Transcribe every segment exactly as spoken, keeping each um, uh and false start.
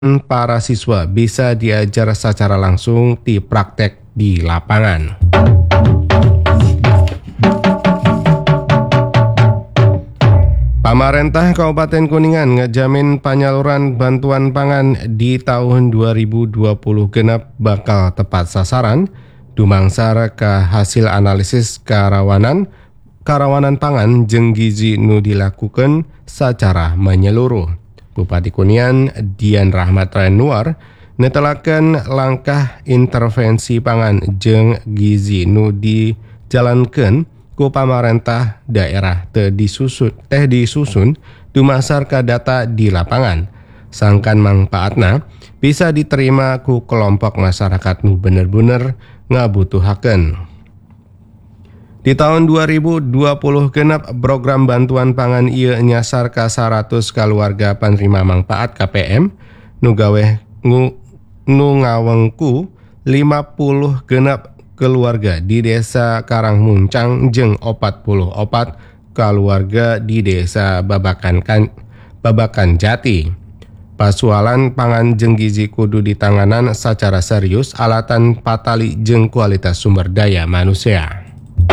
para siswa bisa diajar secara langsung di praktek di lapangan. Pamarentah Kabupaten Kuningan ngejamin penyaluran bantuan pangan di tahun dua ribu dua puluh genap bakal tepat sasaran, dumangsar ke hasil analisis karawanan karawanan pangan jeung gizi nu dilakukan secara menyeluruh. Bupati Kuningan Dian Rahmat Ranuar netelakeun langkah intervensi pangan jeung gizi nu dijalankeun ku pamarentah daerah teu disusun teh disusun dumasar ka data di lapangan. Sangkan mangpaatna bisa diterima ku kelompok masyarakat nu bener-bener ngabutuhakeun. Di tahun dua ribu dua puluh genap program bantuan pangan ieu nyasar ka seratus keluarga penerima manfaat K P M nu gawe nu, nu ngawengku lima puluh genap keluarga di desa Karangmuncang jeung opat puluh opat keluarga di desa Babakan kan, Babakan Jati. Pasualan pangan jeung gizi kudu ditanganan secara serius alatan patali jeung kualitas sumber daya manusia.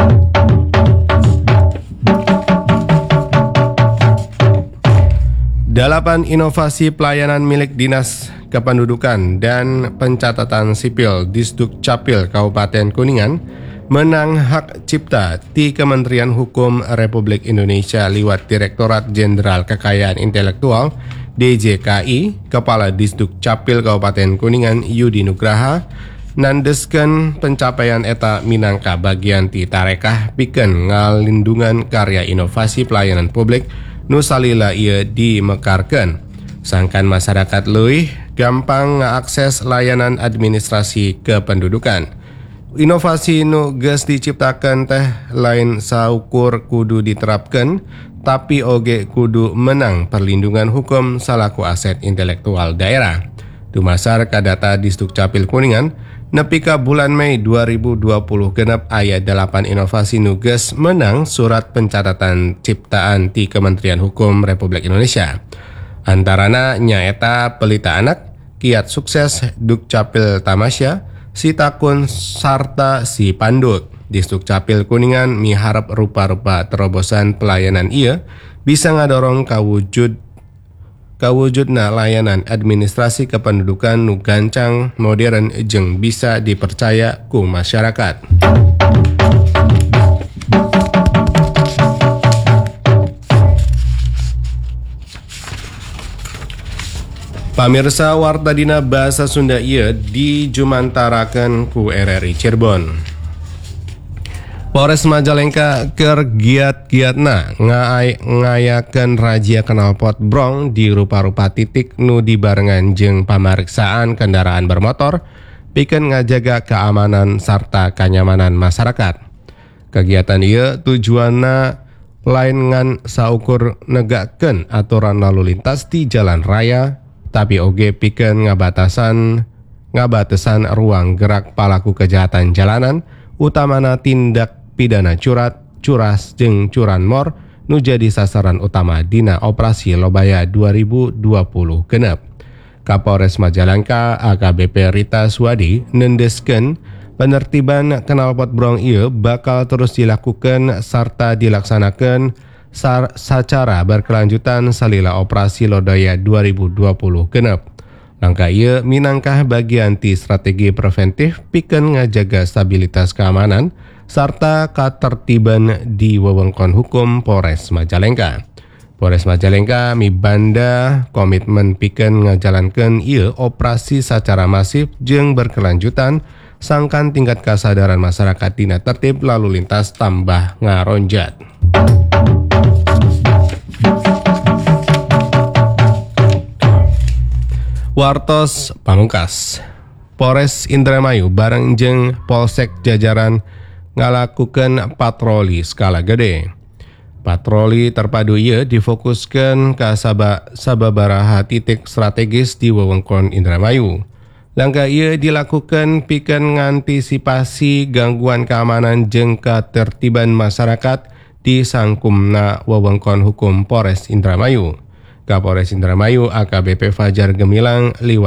Dalapan inovasi pelayanan milik Dinas Kependudukan dan Pencatatan Sipil Disduk Capil Kabupaten Kuningan menang hak cipta di Kementerian Hukum Republik Indonesia liwat Direktorat Jenderal Kekayaan Intelektual D J K I. Kepala Disduk Capil Kabupaten Kuningan Yudi Nugraha nandeskeun pencapaian eta minangka bagian ti tarekah pikeun ngalindungan karya inovasi pelayanan publik nu salila ieu dimekarkeun. Sangkan masyarakat leuwih gampang ngaakses layanan administrasi kependudukan. Inovasi nu geus diciptakeun teh lain saukur kudu diterapkeun, tapi oge kudu menang perlindungan hukum salaku aset intelektual daerah. Dumasar ka data Disduk Capil Kuningan, nepi ka bulan Mei dua ribu dua puluh genep aya delapan inovasi nu geus menang surat pencatatan ciptaan ti Kementerian Hukum Republik Indonesia. Antarana nyaeta Pelita Anak, Kiat Sukses Dukcapil Tamasya, Si Takun sarta Si Pandut. Disduk Capil Kuningan miharep rupa-rupa terobosan pelayanan ieu bisa ngadorong kawujud kawujudna layanan administrasi kependudukan nu gancang, modern jeung bisa dipercaya ku masyarakat. Pamirsa warta dina bahasa Sunda ieu dijumantarakeun ku R R I Cirebon. Polres Majalengka keur giat-giatna ngayakeun razia knalpot brong di rupa-rupa titik nu dibarengan jeung pamariksaan kendaraan bermotor pikeun ngajaga keamanan sarta kenyamanan masyarakat. Kegiatan ieu tujuanna lain ngan saukur negakeun aturan lalu lintas di jalan raya, tapi oge pikeun ngabatasan ngabatasan ruang gerak pelaku kejahatan jalanan, utamana tindak pidana curat, curas jeung curanmor nu jadi sasaran utama dina operasi Lobaya dua ribu dua puluh genep. Kapolres Majalengka A K B P Rita Swadi nendeskeun penertiban knalpot brong ieu bakal terus dilakukan sarta dilaksanakeun sar secara berkelanjutan salila operasi Lodaya dua ribu dua puluh genep. Langkah ieu minangkah bagian ti strategi preventif pikeun ngajaga stabilitas keamanan sarta katertiban di wewengkon hukum Polres Majalengka. Polres Majalengka mibanda komitmen pikeun ngajalankeun ieu operasi secara masif jeung berkelanjutan sangkan tingkat kesadaran masyarakat dina tertib lalu lintas tambah ngaronjat. Wartos pamungkas. Polres Indramayu bareng jeung Polsek jajaran ngalakukeun patroli skala gede. Patroli terpadu ieu difokuskeun ka sababaraha titik strategis di wewengkon Indramayu. Langkah ieu dilakukeun pikeun ngantisipasi gangguan keamanan jeung katertiban masyarakat di sangkumna wewengkon hukum Polres Indramayu. Kapolres Indramayu A K B P Fajar Gemilang liwat